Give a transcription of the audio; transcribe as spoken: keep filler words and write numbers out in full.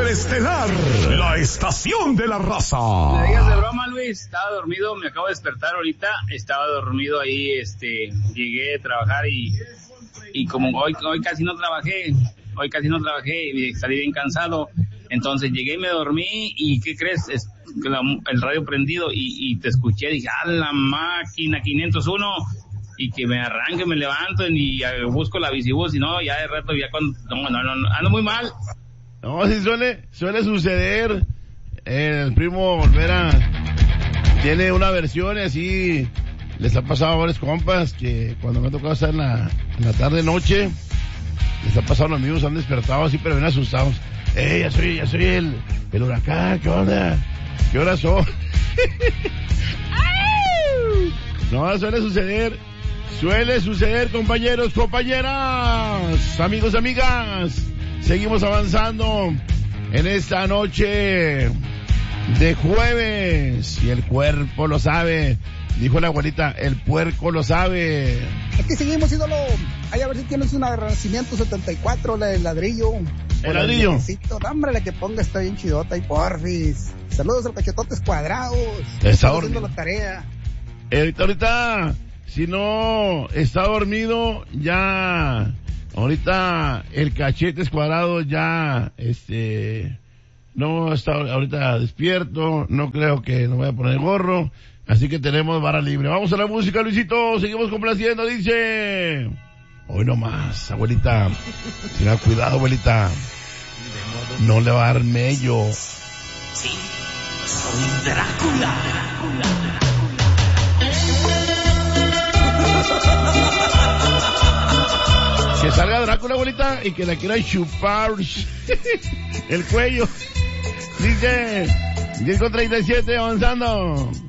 Superestelar, la estación de la raza. Me digas de broma, Luis, estaba dormido, me acabo de despertar ahorita, estaba dormido ahí, este, llegué a trabajar y, y como hoy, hoy casi no trabajé, hoy casi no trabajé y salí bien cansado, entonces llegué y me dormí y ¿qué crees? Es, la, el radio prendido y, y te escuché, dije, ¡ah, la máquina quinientos uno! Y que me arranque, me levanto y uh, busco la bicibús y no, ya de rato, ya cuando, no, no, no, ando muy mal. No, sí suele, suele suceder. El primo Olvera tiene una versión y así les ha pasado a varios compas que cuando me ha tocado estar en la, en la tarde noche, les ha pasado los amigos, han despertado así pero bien asustados. Eh, ya soy, ya soy el, el huracán, ¿qué onda? ¿Qué horas son? No, suele suceder. Suele suceder, compañeros, compañeras, amigos, amigas. Seguimos avanzando en esta noche de jueves. Y el cuerpo lo sabe. Dijo la abuelita, el puerco lo sabe. Aquí seguimos, ídolo. Ay, a ver si tienes una Renacimiento setenta y cuatro, la del ladrillo. El ladrillo. No, hombre, la que ponga está bien chidota y porfis. Saludos al Cachetotes Cuadrados. Está haciendo la tarea. Eh, ahorita... Si no está dormido, ya, ahorita el Cachetes Cuadrado ya, este, no está ahorita despierto, no creo que nos vaya a poner gorro, así que tenemos vara libre. Vamos a la música, Luisito, seguimos complaciendo, dice. Hoy no más, abuelita, tenga cuidado, abuelita, no le va a dar mello. Sí, soy Drácula. Que salga Drácula, abuelita, y que la quiera chupar el cuello. Dice diez con treinta y siete, avanzando.